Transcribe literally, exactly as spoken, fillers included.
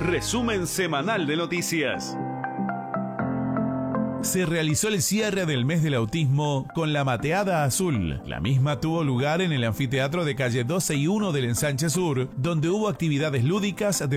Resumen semanal de noticias. Se realizó el cierre del mes del autismo con la Mateada Azul. La misma tuvo lugar en el anfiteatro de calle doce y uno del Ensanche Sur, donde hubo actividades lúdicas de